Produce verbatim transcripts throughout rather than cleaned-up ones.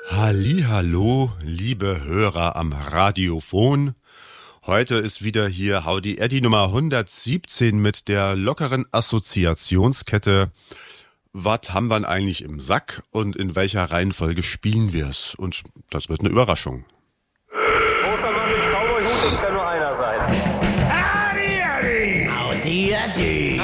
Hallihallo, liebe Hörer am Radiophon. Heute ist wieder hier Howdy Eddy Nummer hundertsiebzehn mit der lockeren Assoziationskette. Was haben wir denn eigentlich im Sack und in welcher Reihenfolge spielen wir es? Und das wird eine Überraschung. Großer Mann mit Cowboy-Hut, das kann nur einer sein. Howdy Eddy! Howdy Eddy!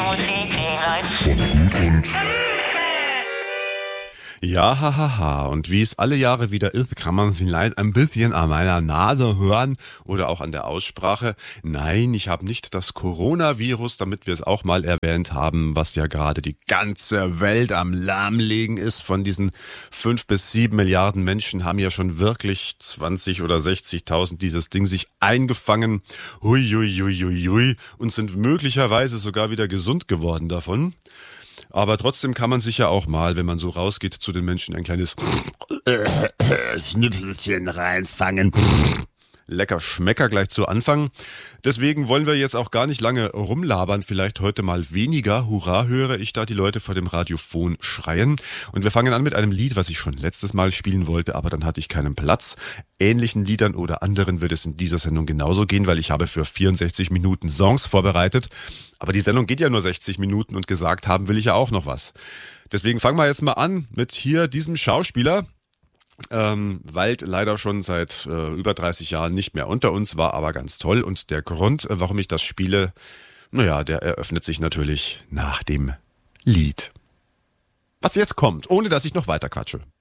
Ja, hahaha. Ha, ha. Und wie es alle Jahre wieder ist, kann man vielleicht ein bisschen an meiner Nase hören oder auch an der Aussprache. Nein, ich habe nicht das Coronavirus, damit wir es auch mal erwähnt haben, was ja gerade die ganze Welt am Lahmlegen ist. Von diesen fünf bis sieben Milliarden Menschen haben ja schon wirklich zwanzig oder sechzigtausend dieses Ding sich eingefangen. Hui, hui, hui, hui, hui, und sind möglicherweise sogar wieder gesund geworden davon. Aber trotzdem kann man sich ja auch mal, wenn man so rausgeht zu den Menschen, ein kleines Schnipselchen reinfangen. Lecker Schmecker gleich zu Anfang. Deswegen wollen wir jetzt auch gar nicht lange rumlabern, vielleicht heute mal weniger. Hurra, höre ich da die Leute vor dem Radiophon schreien. Und wir fangen an mit einem Lied, was ich schon letztes Mal spielen wollte, aber dann hatte ich keinen Platz. Ähnlichen Liedern oder anderen wird es in dieser Sendung genauso gehen, weil ich habe für vierundsechzig Minuten Songs vorbereitet. Aber die Sendung geht ja nur sechzig Minuten und gesagt haben will ich ja auch noch was. Deswegen fangen wir jetzt mal an mit hier diesem Schauspieler. Ähm, weilt leider schon seit äh, über dreißig Jahren nicht mehr unter uns, war aber ganz toll. Und der Grund, äh, warum ich das spiele, naja, der eröffnet sich natürlich nach dem Lied. Was jetzt kommt, ohne dass ich noch weiter quatsche.